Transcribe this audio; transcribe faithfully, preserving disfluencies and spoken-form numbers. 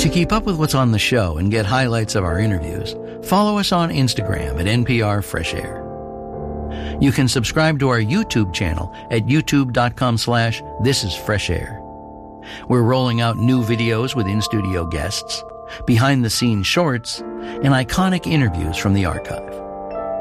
To keep up with what's on the show and get highlights of our interviews, follow us on Instagram at N P R Fresh Air. You can subscribe to our YouTube channel at youtube.com slash This is Fresh Air. We're rolling out new videos with in-studio guests, behind-the-scenes shorts, and iconic interviews from the archive.